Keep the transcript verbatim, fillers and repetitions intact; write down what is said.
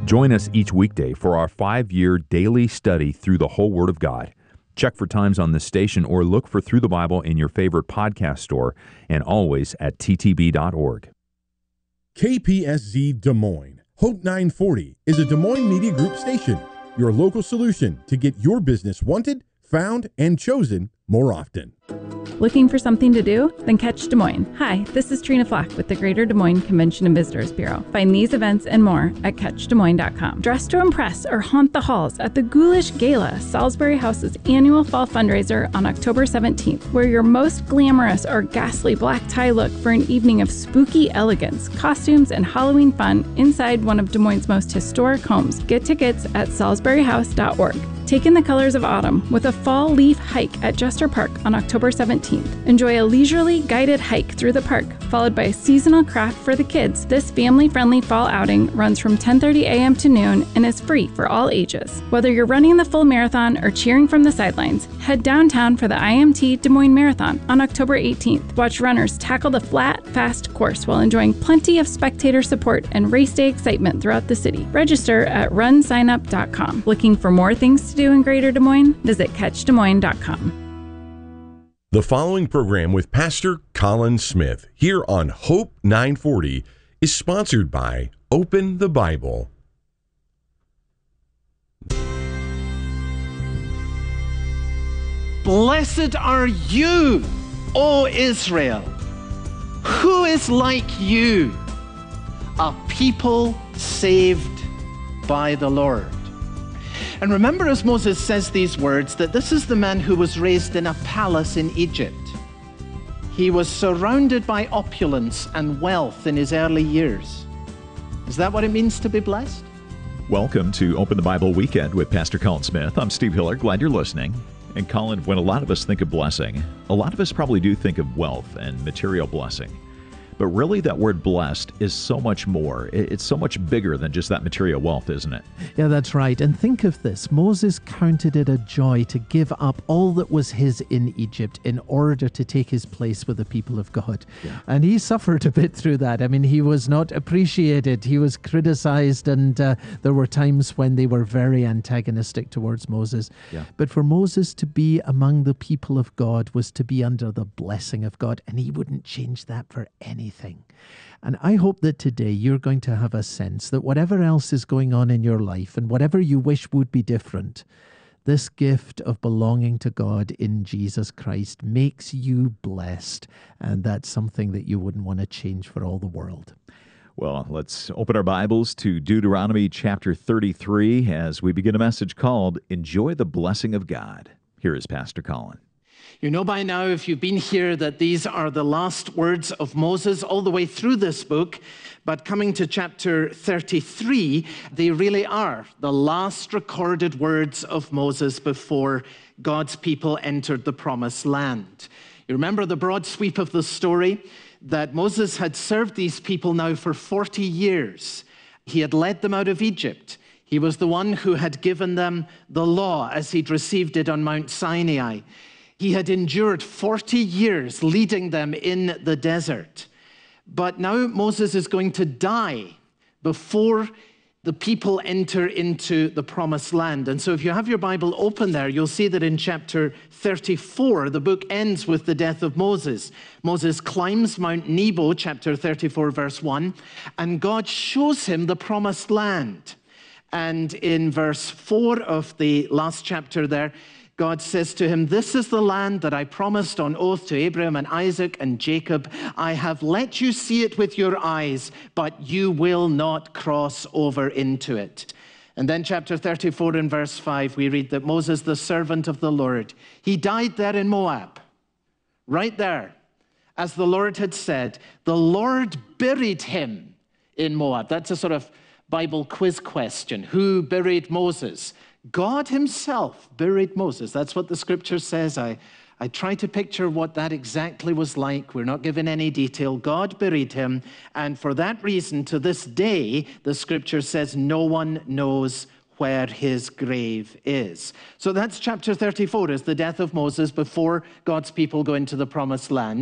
Join us each weekday for our five-year daily study through the whole Word of God. Check for times on this station or look for Through the Bible in your favorite podcast store and always at t t b dot org. K P S Z Des Moines, Hope nine forty is a Des Moines Media Group station, your local solution to get your business wanted, found, and chosen more often. Looking for something to do? Then catch Des Moines. Hi, this is Trina Flack with the Greater Des Moines Convention and Visitors Bureau. Find these events and more at catch des moines dot com. Dress to impress or haunt the halls at the Ghoulish Gala, Salisbury House's annual fall fundraiser on October seventeenth. Wear your most glamorous or ghastly black tie look for an evening of spooky elegance, costumes, and Halloween fun inside one of Des Moines' most historic homes. Get tickets at salisbury house dot org. Take in the colors of autumn with a fall leaf hike at Jester Park on October seventeenth. Enjoy a leisurely guided hike through the park, followed by a seasonal craft for the kids. This family-friendly fall outing runs from ten thirty a.m. to noon and is free for all ages. Whether you're running the full marathon or cheering from the sidelines, head downtown for the I M T Des Moines Marathon on October eighteenth. Watch runners tackle the flat, fast course while enjoying plenty of spectator support and race day excitement throughout the city. Register at run sign up dot com. Looking for more things to do in Greater Des Moines? Visit catch des moines dot com. The following program with Pastor Colin Smith here on Hope nine forty is sponsored by Open the Bible. Blessed are you, O Israel. Who is like you? A people saved by the Lord. And remember, as Moses says these words, that this is the man who was raised in a palace in Egypt. He was surrounded by opulence and wealth in his early years. Is that what it means to be blessed? Welcome to Open the Bible Weekend with Pastor Colin Smith. I'm Steve Hiller. Glad you're listening. And Colin, when a lot of us think of blessing, a lot of us probably do think of wealth and material blessing. But really, that word blessed is so much more. It's so much bigger than just that material wealth, isn't it? Yeah, that's right. And think of this. Moses counted it a joy to give up all that was his in Egypt in order to take his place with the people of God. Yeah. And he suffered a bit through that. I mean, he was not appreciated. He was criticized, and uh, there were times when they were very antagonistic towards Moses. Yeah. But for Moses to be among the people of God was to be under the blessing of God, and he wouldn't change that for anything. Anything. And I hope that today you're going to have a sense that whatever else is going on in your life and whatever you wish would be different, this gift of belonging to God in Jesus Christ makes you blessed. And that's something that you wouldn't want to change for all the world. Well, let's open our Bibles to Deuteronomy chapter thirty-three as we begin a message called Enjoy the Blessing of God. Here is Pastor Colin. You know by now, if you've been here, that these are the last words of Moses all the way through this book. But coming to chapter thirty-three, they really are the last recorded words of Moses before God's people entered the promised land. You remember the broad sweep of the story, that Moses had served these people now for forty years. He had led them out of Egypt. He was the one who had given them the law as he'd received it on Mount Sinai. He had endured forty years leading them in the desert. But now Moses is going to die before the people enter into the promised land. And so if you have your Bible open there, you'll see that in chapter thirty-four, the book ends with the death of Moses. Moses climbs Mount Nebo, chapter thirty-four, verse one, and God shows him the promised land. And in verse four of the last chapter there, God says to him, "This is the land that I promised on oath to Abraham and Isaac and Jacob. I have let you see it with your eyes, but you will not cross over into it." And then chapter thirty-four and verse five, we read that Moses, the servant of the Lord, he died there in Moab, right there, as the Lord had said. The Lord buried him in Moab. That's a sort of Bible quiz question. Who buried Moses? God himself buried Moses. That's what the scripture says. I, I try to picture what that exactly was like. We're not given any detail. God buried him. And for that reason, to this day, the scripture says no one knows where his grave is. So that's chapter thirty-four, is the death of Moses before God's people go into the promised land.